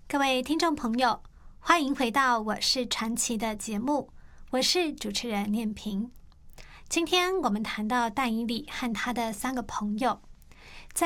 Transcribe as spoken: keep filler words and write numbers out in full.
各位听众朋友，欢迎回到我是传奇的节目，我是主持人念萍。今天我们谈到但以理和他的三个朋友，